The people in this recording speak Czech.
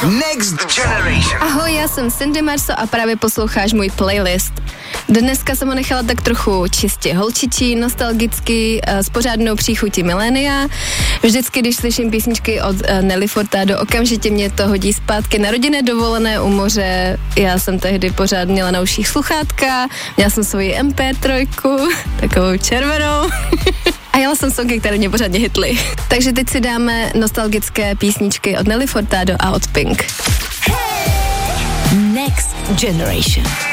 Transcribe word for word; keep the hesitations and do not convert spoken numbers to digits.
Next Generation. Ahoj, já jsem Cindy Marso a právě posloucháš můj playlist. Dneska jsem ho nechala tak trochu čistě holčičí, nostalgicky, s pořádnou příchutí milénia. Vždycky, když slyším písničky od Nelly Furtado, okamžitě mě to hodí zpátky na rodinné dovolené u moře. Já jsem tehdy pořád měla na uších sluchátka, měla jsem svoji em pé tři, takovou červenou. A jela jsem songy, které mě pořádně hitly. Takže teď si dáme nostalgické písničky od Nelly Furtado a od Pink. Next Generation.